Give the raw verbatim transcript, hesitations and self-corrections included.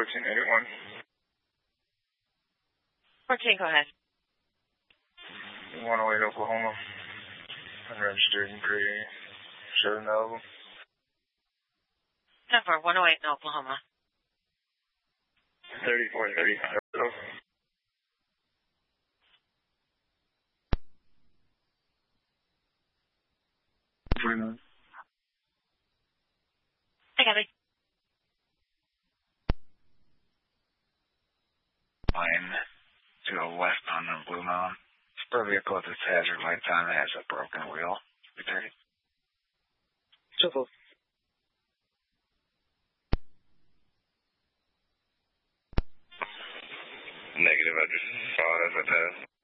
fourteen eighty-one. fourteen, go ahead. one oh eight, Oklahoma. Unregistered and gray. Show no. ten four, one oh eight in Oklahoma. thirty-four thirty. Hi, Gabby. Line to the west on the Blue Mountain. Spur vehicle with its hazard lights on. It has a broken wheel. We take it. Triple. Negative, I just saw it as a test.